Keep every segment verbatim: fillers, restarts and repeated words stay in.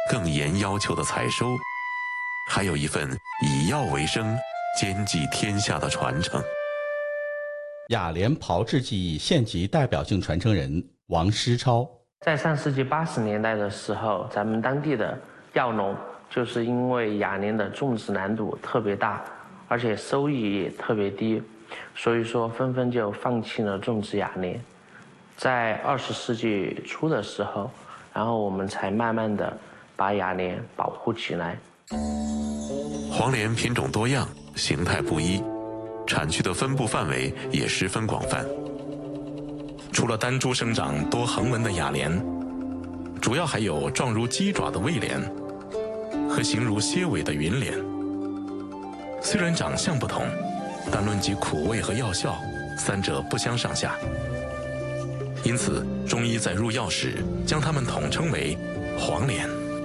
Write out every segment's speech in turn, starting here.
更严要求的采收，还有一份以药为生、兼济天下的传承。 雅联炮制技艺县级代表性传承人王诗超， 在上世纪八十年代的时候，咱们当地的药农就是因为雅联的种植难度特别大，而且收益也特别低，所以说纷纷就放弃了种植雅联。在二十世纪初的时候，然后我们才慢慢的把雅联保护起来。 黄连品种多样，形态不一，产区的分布范围也十分广泛。除了单株生长多横纹的雅联，主要还有状如鸡爪的魏莲和形如蝎尾的云莲。虽然长相不同，但论及苦味和药效，三者不相上下。因此，中医在入药时将它们统称为黄连。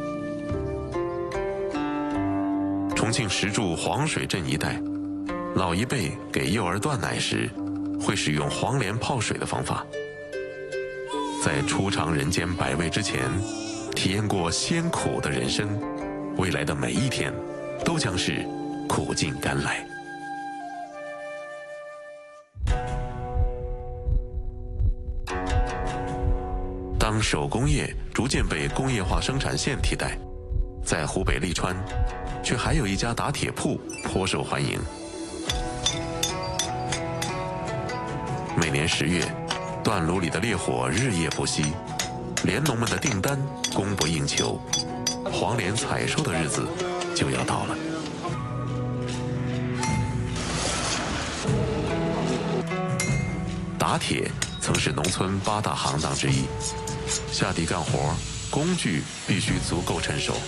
重庆石柱黄水镇一带，老一辈给幼儿断奶时，会使用黄连泡水的方法。在初尝人间百味之前，体验过鲜苦的人生，未来的每一天，都将是苦尽甘来。当手工业逐渐被工业化生产线替代，在湖北利川，却还有一家打铁铺颇受欢迎。每年十月，锻炉里的烈火日夜不息，连农们的订单供不应求，黄连采收的日子就要到了。打铁曾是农村八大行当之一，下地干活，工具必须足够成熟。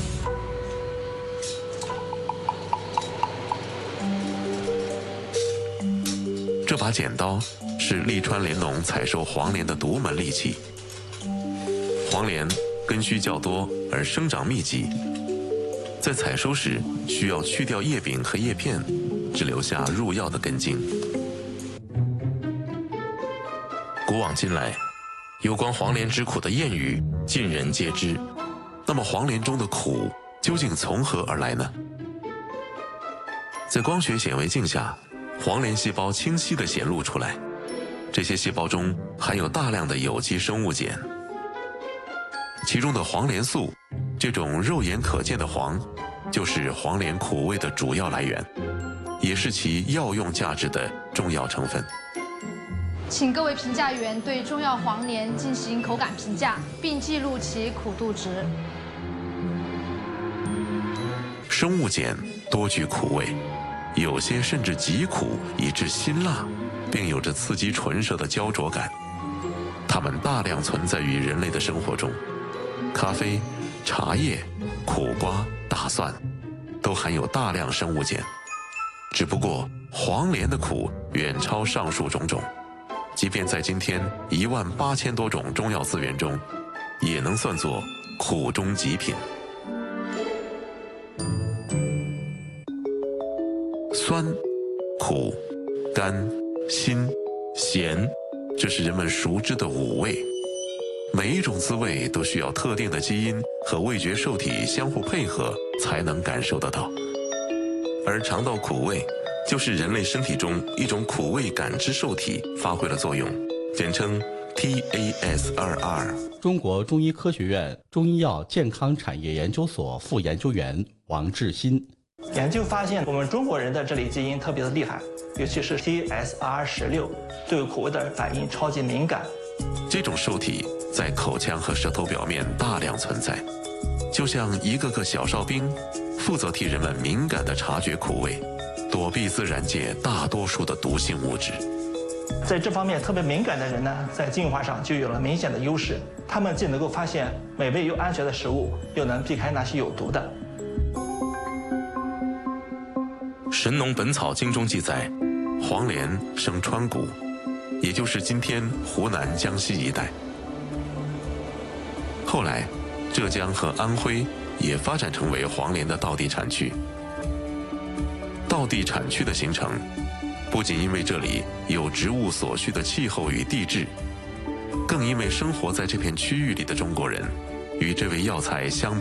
这把剪刀是利川连农采收黄连的独门利器。黄连根须较多而生长密集，在采收时需要去掉叶柄和叶片，只留下入药的根茎。古往今来，有关黄连之苦的谚语尽人皆知。那么黄连中的苦究竟从何而来呢？在光学显微镜下，黄连细胞清晰地显露出来，这些细胞中含有大量的有机生物碱，其中的黄连素，这种肉眼可见的黄，就是黄连苦味的主要来源，也是其药用价值的重要成分。 请各位评价员对中药黄连进行口感评价，并记录其苦度值。 生物碱多具苦味，有些甚至极苦以致辛辣，并有着刺激唇舌的焦灼感。它们大量存在于人类的生活中，咖啡、茶叶、苦瓜、大蒜都含有大量生物碱。只不过黄连的苦远超上述种种，即便在今天一万八千多种中药资源中，也能算作苦中极品。酸、苦、甘、辛、咸，这是人们熟知的五味。每一种滋味都需要特定的基因和味觉受体相互配合才能感受得到。而肠道苦味就是人类身体中一种苦味感知受体发挥了作用，简称 T A S 二 R。 中国中医科学院中医药健康产业研究所副研究员王志新， 研究发现，我们中国人的这类基因特别的厉害，尤其是 T S R 十六，对苦味的反应超级敏感。 这种受体在口腔和舌头表面大量存在，就像一个个小哨兵，负责替人们敏感地察觉苦味，躲避自然界大多数的毒性物质。 在这方面特别敏感的人呢，在进化上就有了明显的优势，他们既能够发现美味又安全的食物，又能避开那些有毒的。 《神农本草经》中记载，黄连生川谷，也就是今天湖南、江西一带。后来，浙江和安徽也发展成为黄连的道地产区。道地产区的形成，不仅因为这里有植物所需的气候与地质，更因为生活在这片区域里的中国人，与这味药材相比